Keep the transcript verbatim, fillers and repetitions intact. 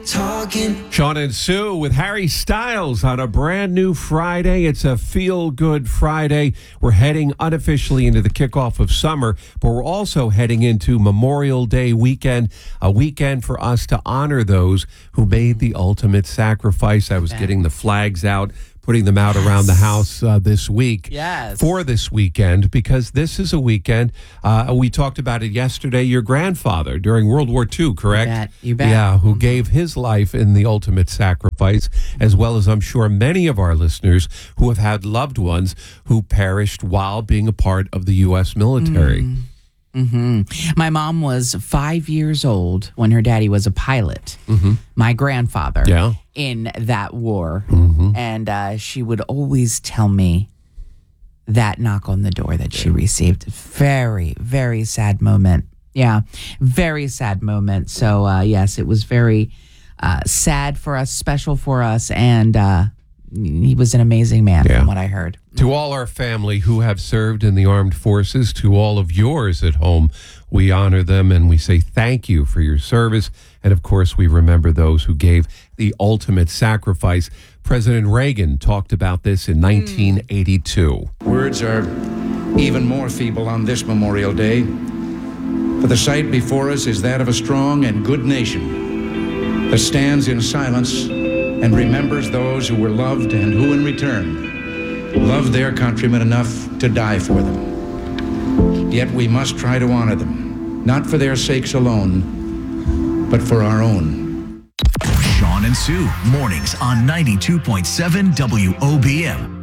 Talking. Sean and Sue with Harry Styles on a brand new Friday. It's a feel-good Friday. We're heading unofficially into the kickoff of summer, but we're also heading into Memorial Day weekend, a weekend for us to honor those who made the ultimate sacrifice. I was getting the flags out, putting them out yes. around the house uh, this week yes. for this weekend, because this is a weekend. Uh, we talked about it yesterday. Your grandfather during World War Two, correct? You bet. You bet. Yeah, who gave his life in the ultimate sacrifice, as well as I'm sure many of our listeners who have had loved ones who perished while being a part of the U S military. Mm. Mm-hmm. My mom was five years old when her daddy was a pilot. Mm-hmm. My grandfather yeah. in that war. Mm-hmm. And uh, she would always tell me that knock on the door that she received. Very, very sad moment. Yeah, very sad moment. So, uh, yes, it was very uh, sad for us, special for us, and uh, he was an amazing man yeah. from what I heard. To all our family who have served in the armed forces, to all of yours at home, we honor them and we say thank you for your service. And of course, we remember those who gave the ultimate sacrifice. President Reagan talked about this in nineteen eighty-two. Words are even more feeble on this Memorial Day, for the sight before us is that of a strong and good nation that stands in silence and remembers those who were loved and who in return loved their countrymen enough to die for them. Yet we must try to honor them, not for their sakes alone, but for our own. Sean and Sue, mornings on ninety-two point seven W O B M.